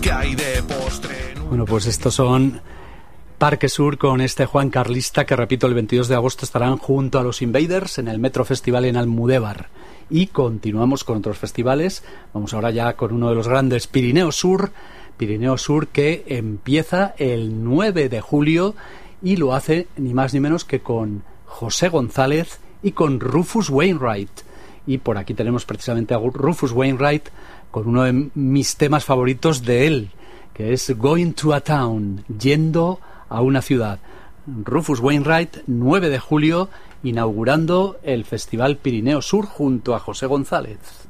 ¿Qué hay de postre? Bueno, pues estos son Parque Sur con este Juan Carlista que, repito, el 22 de agosto estarán junto a los Invaders en el Metro Festival en Almudévar. Y continuamos con otros festivales. Vamos ahora ya con uno de los grandes, Pirineo Sur que empieza el 9 de julio y lo hace ni más ni menos que con José González y con Rufus Wainwright. Y por aquí tenemos precisamente a Rufus Wainwright con uno de mis temas favoritos de él, que es Going to a Town, yendo a una ciudad. Rufus Wainwright, 9 de julio, inaugurando el Festival Pirineo Sur junto a José González.